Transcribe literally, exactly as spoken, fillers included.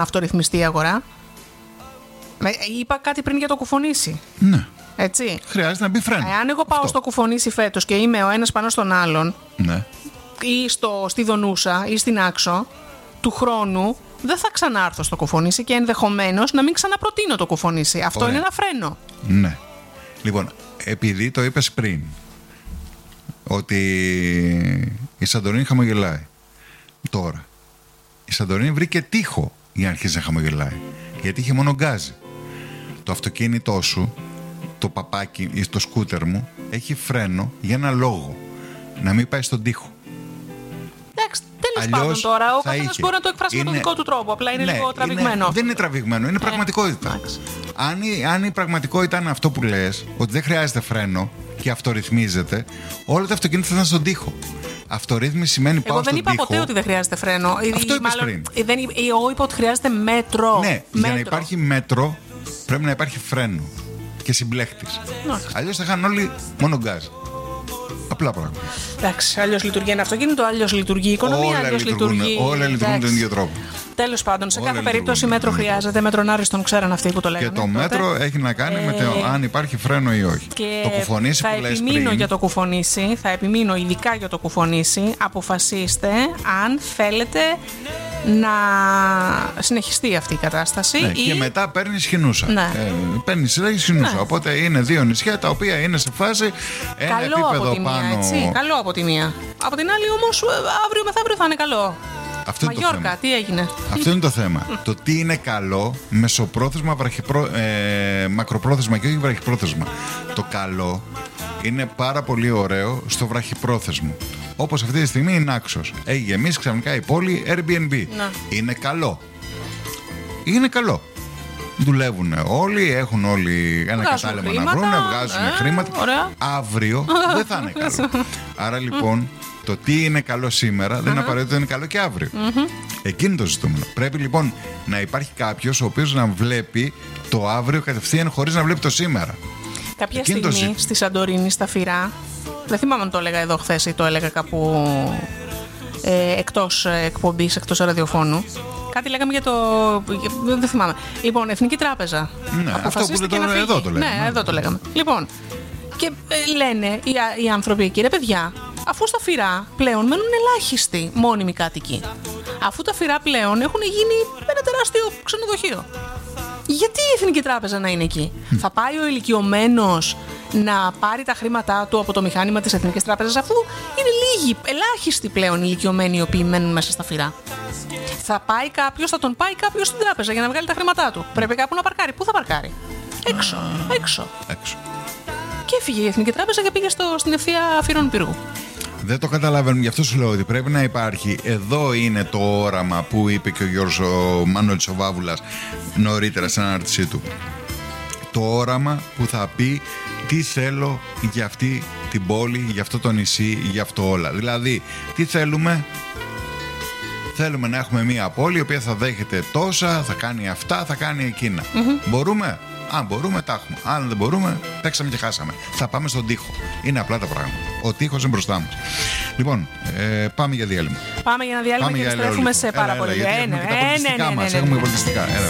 αυτορυθμιστεί η αγορά. Είπα κάτι πριν για το κουφονίσι. Ναι. Έτσι. Χρειάζεται να μπει φρένο. Εάν εγώ πάω Αυτό. στο κουφονίσι φέτος και είμαι ο ένας πάνω στον άλλον, ναι. ή στο, στη Δονούσα ή στην Άξο, του χρόνου δεν θα ξανάρθω στο κουφονίσι και ενδεχομένως να μην ξαναπροτείνω το κουφονίσι. Αυτό Ωραία. είναι ένα φρένο. Ναι. Λοιπόν, επειδή το είπες πριν ότι η Σαντορίνη χαμογελάει τώρα, η Σαντορίνη βρήκε τοίχο για να αρχίσει να χαμογελάει, γιατί είχε μόνο γκάζι. Το αυτοκίνητό σου, το παπάκι ή το σκούτερ μου έχει φρένο για ένα λόγο, να μην πάει στον τοίχο. Εντάξει, τέλος Αλλιώς πάντων τώρα, ο καθένας είχε. μπορεί να το εκφράσει Είναι... με τον δικό του τρόπο. Απλά είναι ναι, λίγο τραβηγμένο. Είναι... Δεν είναι τραβηγμένο, είναι πραγματικότητα. Ε, αν, η, αν η πραγματικότητα είναι αυτό που λες, ότι δεν χρειάζεται φρένο και αυτορυθμίζεται, όλο το αυτοκίνητο θα ήταν στον τοίχο. Αυτορύθμιση σημαίνει πάω Εγώ δεν στον είπα τοίχο. ποτέ ότι δεν χρειάζεται φρένο. Αυτό είπες πριν. Δεν, εγώ είπα ότι χρειάζεται μέτρο. Ναι, μέτρο. για να υπάρχει μέτρο πρέπει να υπάρχει φρένο και συμπλέχτης. Αλλιώς θα είχαν όλοι μόνο γκάζ. Απλά πράγματα. Εντάξει, αλλιώς λειτουργεί ένα αυτοκίνητο, αλλιώς λειτουργεί η οικονομία, αλλιώς λειτουργεί. Όλα λειτουργούν τον ίδιο τρόπο. Τέλος πάντων, σε όλα κάθε λειτουργούν. περίπτωση μέτρο χρειάζεται. Μέτρον άριστον ξέραν αυτοί που το λέγανε. Και το μέτρο τότε έχει να κάνει ε... με το αν υπάρχει φρένο ή όχι. Και το κουφονίσι θα που λες επιμείνω πριν, για το κουφονίσι, θα επιμείνω ειδικά για το κουφονίσι. Αποφασίστε αν θέλετε να συνεχιστεί αυτή η κατάσταση. Ναι, ή... Και μετά παίρνει σχοινούσα. Ναι. Ε, παίρνει σχοινούσα. Ναι. Οπότε είναι δύο νησιά τα οποία είναι σε φάση ένα καλό επίπεδο από τη πάνω. μία, έτσι. Καλό από τη μία. Από την άλλη όμως αύριο μεθαύριο θα είναι καλό. Αυτό είναι Μαγιόρκα, το θέμα. τι έγινε. Αυτό είναι το θέμα. Το τι είναι καλό, μεσοπρόθεσμα, βραχυπρό... ε, μακροπρόθεσμα και όχι βραχυπρόθεσμα. Το καλό είναι πάρα πολύ ωραίο στο βραχυπρόθεσμο. Όπως αυτή τη στιγμή είναι Άξος. Έχει γεμίσει ξαφνικά η πόλη Airbnb. Να. Είναι καλό. Είναι καλό. Δουλεύουν όλοι, έχουν όλοι ένα βγάζουν κατάλημα χρήματα, να βρούνε, βγάζουν ε, χρήματα. ωραία. Αύριο δεν θα είναι καλό. Άρα λοιπόν το τι είναι καλό σήμερα δεν είναι απαραίτητο ότι είναι καλό και αύριο. Εκείνη το ζητούμενο. Πρέπει λοιπόν να υπάρχει κάποιος ο οποίος να βλέπει το αύριο κατευθείαν χωρίς να βλέπει το σήμερα. Κάποια Εκείνη το στιγμή ζη- στη Σαντορίνη, στα Φυρά, δεν θυμάμαι αν το έλεγα εδώ χθες ή το έλεγα κάπου ε, εκτός εκπομπής, εκτός ραδιοφώνου. Κάτι λέγαμε για το. Δεν, δεν θυμάμαι. Λοιπόν, Εθνική Τράπεζα. Ναι, αυτό που αποφασίστηκε δεν το- να φύγει. εδώ το λέγαμε. Ναι, εδώ το λέγαμε. Λοιπόν, και ε, λένε οι, οι άνθρωποι εκεί, ρε παιδιά, αφού στα Φυρά πλέον μένουν ελάχιστοι μόνιμοι κάτοικοι, αφού τα Φυρά πλέον έχουν γίνει ένα τεράστιο ξενοδοχείο, γιατί η Εθνική Τράπεζα να είναι εκεί? Mm. Θα πάει ο ηλικιωμένος να πάρει τα χρήματά του από το μηχάνημα της Εθνικής Τράπεζας, αφού είναι λίγοι, ελάχιστοι πλέον ηλικιωμένοι οι οποίοι μένουν μέσα στα Φυρά? Θα πάει κάποιος, θα τον πάει κάποιος στην τράπεζα για να βγάλει τα χρήματά του. Πρέπει κάπου να παρκάρει. Πού θα παρκάρει? Έξω. Έξω. Έξω. Και έφυγε η Εθνική Τράπεζα και πήγε στο, στην ευθεία Φυρών Πύργου. Δεν το καταλαβαίνουμε, γι' αυτό σου λέω ότι πρέπει να υπάρχει. Εδώ είναι το όραμα που είπε και ο Γιώργος ο Μανώλης ο Βάβουλας νωρίτερα στην ανάρτησή του. Το όραμα που θα πει τι θέλω για αυτή την πόλη, για αυτό το νησί, για αυτό όλα. Δηλαδή, τι θέλουμε? Θέλουμε να έχουμε μια πόλη η οποία θα δέχεται τόσα, θα κάνει αυτά, θα κάνει εκείνα. Mm-hmm. Μπορούμε? Αν μπορούμε, τα έχουμε. Αν δεν μπορούμε, παίξαμε και χάσαμε. Θα πάμε στον τοίχο. Είναι απλά τα πράγματα. Ο τοίχος είναι μπροστά μας. Λοιπόν, ε, πάμε για διάλειμμα. Πάμε για ένα διάλειμμα Πάμε και για επιστρέφουμε ελαιόλιθο. σε πάρα Έλα, πολύ. έλα, γιατί Ε, έχουμε ναι, και τα ε, ναι, πολιτιστικά ναι, μας. ναι, ναι, Έχουμε ναι. πολιτιστικά. Έλα.